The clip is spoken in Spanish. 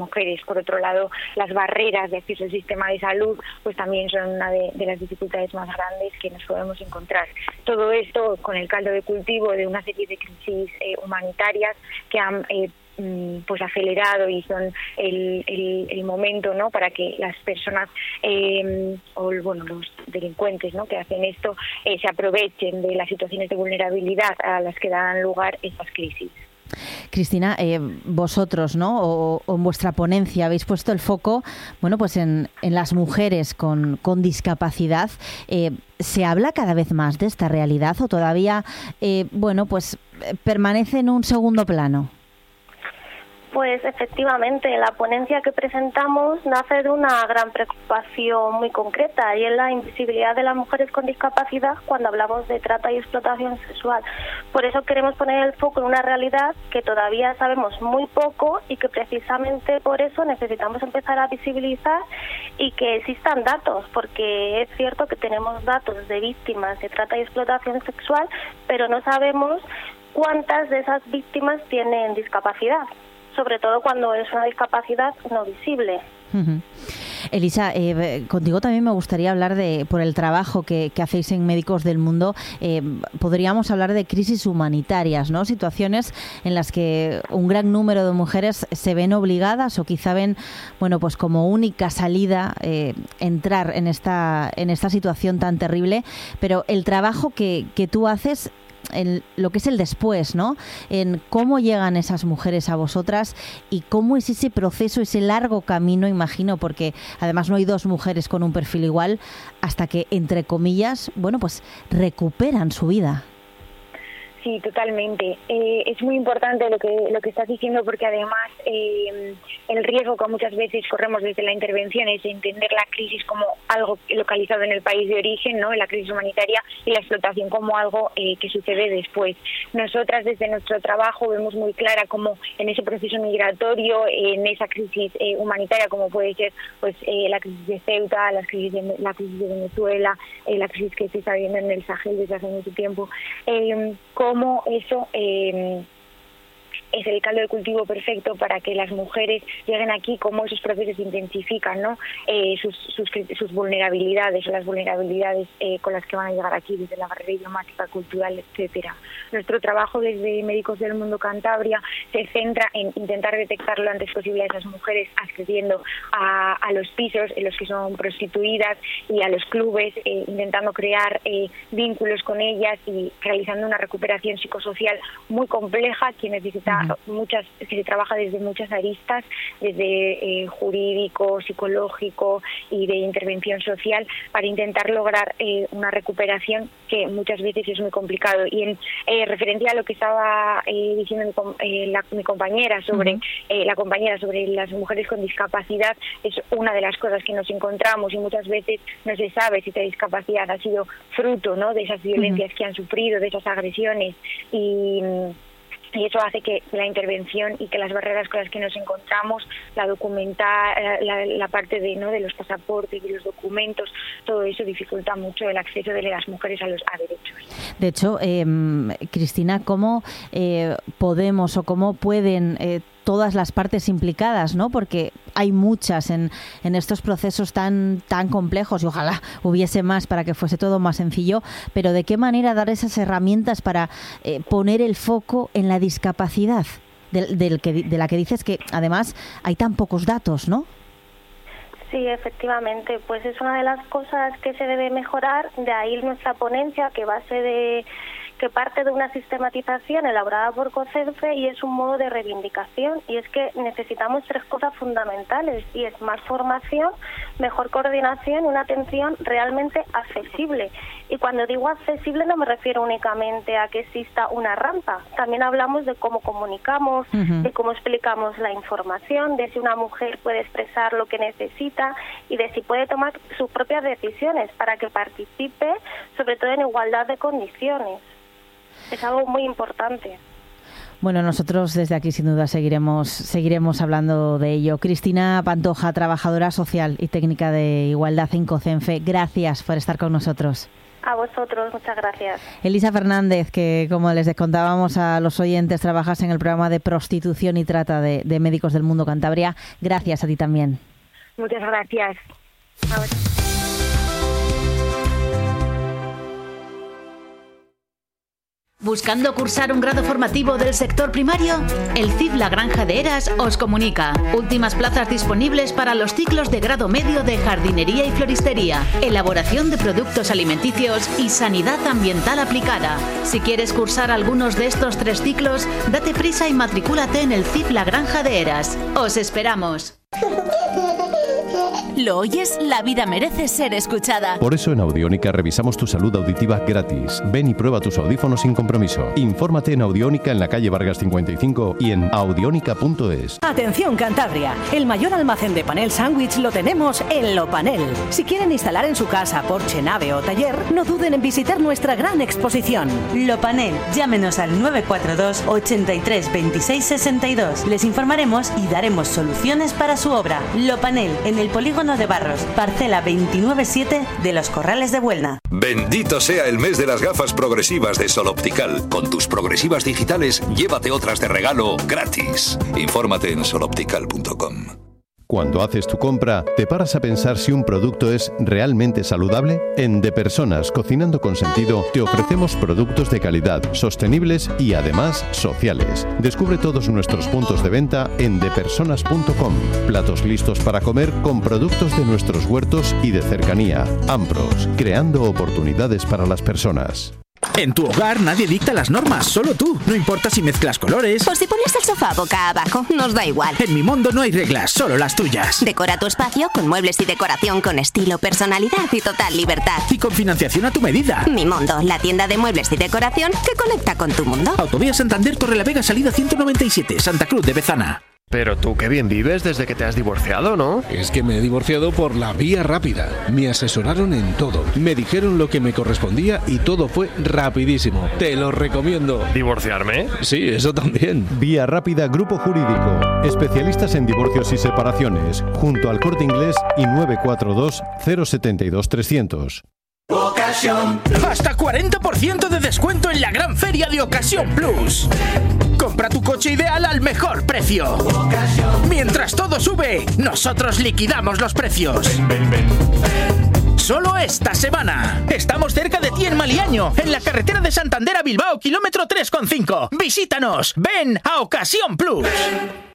mujeres. Por otro lado, las barreras de acceso al sistema de salud pues también son una de las dificultades más grandes que nos podemos encontrar. Todo esto con el caldo de cultivo de una serie de crisis humanitarias que han pues acelerado y son el momento, ¿no?, para que las personas los delincuentes, ¿no?, que hacen esto se aprovechen de las situaciones de vulnerabilidad a las que dan lugar estas crisis. Cristina, vosotros, ¿no?, o en vuestra ponencia habéis puesto el foco, bueno, pues en las mujeres con discapacidad. ¿Se habla cada vez más de esta realidad o todavía, permanece en un segundo plano? Pues efectivamente, la ponencia que presentamos nace de una gran preocupación muy concreta y es la invisibilidad de las mujeres con discapacidad cuando hablamos de trata y explotación sexual. Por eso queremos poner el foco en una realidad que todavía sabemos muy poco y que precisamente por eso necesitamos empezar a visibilizar y que existan datos, porque es cierto que tenemos datos de víctimas de trata y explotación sexual, pero no sabemos cuántas de esas víctimas tienen discapacidad, sobre todo cuando es una discapacidad no visible. Uh-huh. Elisa, contigo también me gustaría hablar por el trabajo que hacéis en Médicos del Mundo, podríamos hablar de crisis humanitarias, ¿no? Situaciones en las que un gran número de mujeres se ven obligadas o quizá ven, pues como única salida entrar en esta situación tan terrible, pero el trabajo que tú haces, en lo que es el después, ¿no?, en cómo llegan esas mujeres a vosotras y cómo es ese proceso, ese largo camino, imagino, porque además no hay dos mujeres con un perfil igual, hasta que, entre comillas, recuperan su vida. Sí, totalmente. Es muy importante lo que estás diciendo, porque además el riesgo que muchas veces corremos desde la intervención es entender la crisis como algo localizado en el país de origen, ¿no?, en la crisis humanitaria, y la explotación como algo que sucede después. Nosotras desde nuestro trabajo vemos muy clara cómo en ese proceso migratorio, en esa crisis humanitaria, como puede ser la crisis de Ceuta, la crisis de Venezuela, la crisis que se está viendo en el Sahel desde hace mucho tiempo, cómo eso es el caldo de cultivo perfecto para que las mujeres lleguen aquí, cómo esos procesos intensifican, ¿no?, sus vulnerabilidades o las vulnerabilidades con las que van a llegar aquí, desde la barrera idiomática, cultural, etcétera. Nuestro trabajo desde Médicos del Mundo Cantabria se centra en intentar detectar lo antes posible a esas mujeres accediendo a los pisos en los que son prostituidas y a los clubes, intentando crear vínculos con ellas y realizando una recuperación psicosocial muy compleja que necesita que se trabaja desde muchas aristas, desde jurídico, psicológico y de intervención social, para intentar lograr una recuperación que muchas veces es muy complicado. Y en referencia a lo que estaba diciendo mi compañera sobre sobre las mujeres con discapacidad, es una de las cosas que nos encontramos, y muchas veces no se sabe si esta discapacidad ha sido fruto, ¿no?, de esas violencias que han sufrido, de esas agresiones, y eso hace que la intervención y que las barreras con las que nos encontramos, la parte de los pasaportes y los documentos, todo eso dificulta mucho el acceso de las mujeres a derechos. De hecho, Cristina, ¿cómo podemos o cómo pueden todas las partes implicadas, ¿no?, porque hay muchas en estos procesos tan complejos, y ojalá hubiese más para que fuese todo más sencillo, pero ¿de qué manera dar esas herramientas para poner el foco en la discapacidad de la que dices que además hay tan pocos datos, ¿no? Sí, efectivamente, pues es una de las cosas que se debe mejorar, de ahí nuestra ponencia, que parte de una sistematización elaborada por COCENFE, y es un modo de reivindicación, y es que necesitamos 3 cosas fundamentales, y es más formación, mejor coordinación y una atención realmente accesible. Y cuando digo accesible no me refiero únicamente a que exista una rampa, también hablamos de cómo comunicamos, de cómo explicamos la información, de si una mujer puede expresar lo que necesita y de si puede tomar sus propias decisiones para que participe, sobre todo en igualdad de condiciones. Es algo muy importante. Bueno, nosotros desde aquí sin duda seguiremos hablando de ello. Cristina Pantoja, trabajadora social y técnica de igualdad en COCENFE, gracias por estar con nosotros. A vosotros, muchas gracias. Elisa Fernández, que como les contábamos a los oyentes, trabajas en el programa de prostitución y trata de Médicos del Mundo Cantabria. Gracias a ti también. Muchas gracias. ¿Buscando cursar un grado formativo del sector primario? El CIF La Granja de Heras os comunica. Últimas plazas disponibles para los ciclos de grado medio de jardinería y floristería, elaboración de productos alimenticios y sanidad ambiental aplicada. Si quieres cursar algunos de estos 3 ciclos, date prisa y matricúlate en el CIF La Granja de Heras. ¡Os esperamos! ¿Lo oyes? La vida merece ser escuchada. Por eso en Audiónica revisamos tu salud auditiva gratis. Ven y prueba tus audífonos sin compromiso. Infórmate en Audiónica en la calle Vargas 55 y en audionica.es. Atención Cantabria, el mayor almacén de panel sándwich lo tenemos en Lopanel. Si quieren instalar en su casa, porche, nave o taller, no duden en visitar nuestra gran exposición. Lopanel, llámenos al 942 83 26 62. Les informaremos y daremos soluciones para su obra. Lopanel, en el polígono de Barros, parcela 29-7 de Los Corrales de Buelna. Bendito sea el mes de las gafas progresivas de Sol Optical. Con tus progresivas digitales, llévate otras de regalo gratis. Infórmate en soloptical.com. Cuando haces tu compra, ¿te paras a pensar si un producto es realmente saludable? En De Personas, Cocinando con Sentido, te ofrecemos productos de calidad, sostenibles y además sociales. Descubre todos nuestros puntos de venta en depersonas.com. Platos listos para comer con productos de nuestros huertos y de cercanía. Ampros, creando oportunidades para las personas. En tu hogar nadie dicta las normas, solo tú. No importa si mezclas colores. Por si pones el sofá boca abajo, nos da igual. En Mimondo no hay reglas, solo las tuyas. Decora tu espacio con muebles y decoración con estilo, personalidad y total libertad. Y con financiación a tu medida. Mimondo, la tienda de muebles y decoración que conecta con tu mundo. Autovía Santander, Torrelavega, salida 197, Santa Cruz de Bezana. Pero tú qué bien vives desde que te has divorciado, ¿no? Es que me he divorciado por la vía rápida. Me asesoraron en todo. Me dijeron lo que me correspondía y todo fue rapidísimo. Te lo recomiendo. ¿Divorciarme? Sí, eso también. Vía Rápida Grupo Jurídico. Especialistas en divorcios y separaciones. Junto al Corte Inglés y 942 072 300. Ocasión. Hasta 40% de descuento en la gran feria de Ocasión Plus. Compra tu coche ideal al mejor precio. Mientras todo sube, nosotros liquidamos los precios. Solo esta semana. Estamos cerca de ti en Maliaño, en la carretera de Santander a Bilbao, kilómetro 3,5. Visítanos. Ven a Ocasión Plus.